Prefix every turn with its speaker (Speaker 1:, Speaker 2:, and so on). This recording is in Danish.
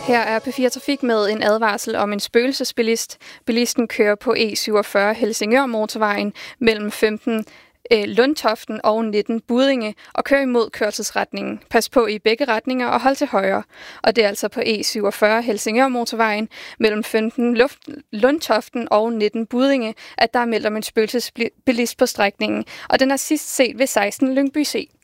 Speaker 1: Her er P4 Trafik med en advarsel om en spøgelsesbilist. Bilisten kører på E47 Helsingør Motorvejen mellem 15 Lundtoften og 19 Buddinge og kører imod kørselsretningen. Pas på i begge retninger og hold til højre. Og det er altså på E47 Helsingør Motorvejen mellem 15 Lundtoften og 19 Buddinge, at der er meldt om en spøgelsesbilist på strækningen. Og den er sidst set ved 16 Lyngby C.